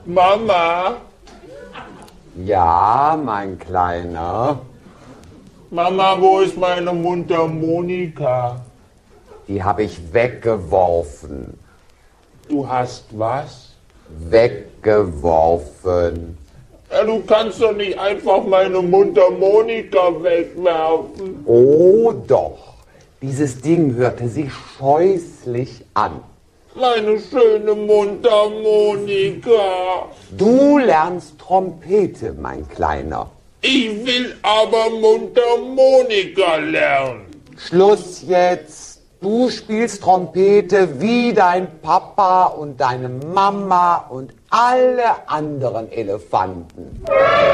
Mama, Ja, mein Kleiner, Mama, wo ist meine Mundharmonika? die habe ich weggeworfen. Du hast was? Weggeworfen. Ja, du kannst doch nicht einfach meine Mundharmonika wegwerfen. Oh doch, dieses Ding hörte sich scheußlich an. Meine schöne Mundharmonika. Du lernst Trompete, mein Kleiner. Ich will aber Mundharmonika lernen. Schluss jetzt. Du spielst Trompete wie dein Papa und deine Mama und alle anderen Elefanten.